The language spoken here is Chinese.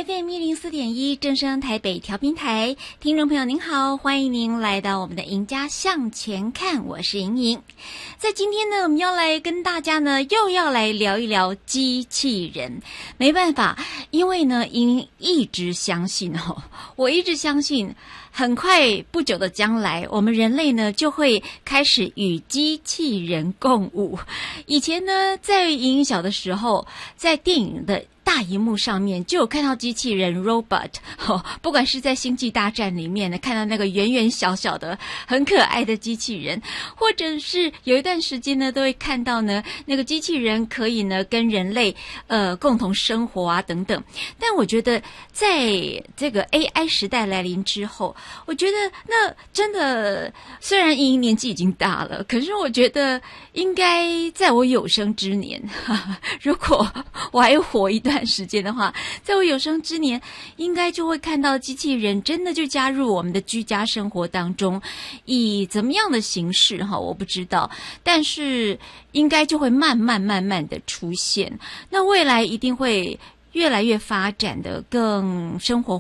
FM104.1正声台北调频台，听众朋友您好，欢迎您来到我们的赢家向前看，我是莹莹。在今天呢，我们要来跟大家呢又要来聊一聊机器人。没办法，因为呢莹一直相信我一直相信很快不久的将来，我们人类呢就会开始与机器人共舞。以前呢在莹小的时候，在电影的大荧幕上面就有看到机器人 robot，不管是在星际大战里面呢看到那个圆圆小小的很可爱的机器人，或者是有一段时间呢都会看到呢那个机器人可以呢跟人类共同生活啊等等。但我觉得在这个 AI 时代来临之后，我觉得那真的，虽然莹莹年纪已经大了，可是我觉得应该在我有生之年，如果我还活一段时间的话，在我有生之年应该就会看到机器人真的就加入我们的居家生活当中，以怎么样的形式我不知道，但是应该就会慢慢的出现。那未来一定会越来越发展的更生活